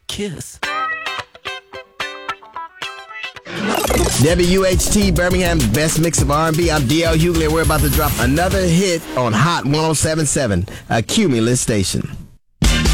kiss. WHT Birmingham's best mix of R&B. I'm DL Hughley, and we're about to drop another hit on Hot 107.7, a Cumulus station.